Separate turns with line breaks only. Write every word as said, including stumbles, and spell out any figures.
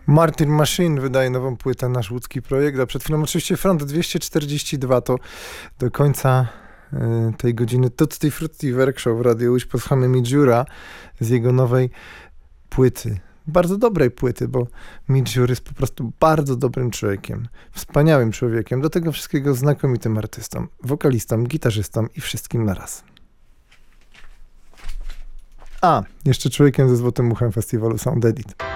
Martin Machine wydaje nową płytę, nasz łódzki projekt, a przed chwilą oczywiście Front dwieście czterdzieści dwa, to do końca y, tej godziny Tutti Frutti Workshop w Radiu Łódź. Posłuchamy Midżura z jego nowej płyty. Bardzo dobrej płyty, bo Midżur jest po prostu bardzo dobrym człowiekiem, wspaniałym człowiekiem, do tego wszystkiego znakomitym artystą, wokalistą, gitarzystą i wszystkim naraz. A, jeszcze człowiekiem ze złotym uchem festiwalu Sound Edit.